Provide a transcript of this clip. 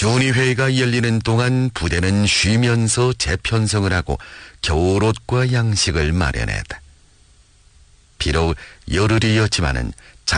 균의회의가 열리는 동안 부대는 쉬면서 재편성을 하고 겨울옷과 양식을 마련했다. 비록 열흘이었지만은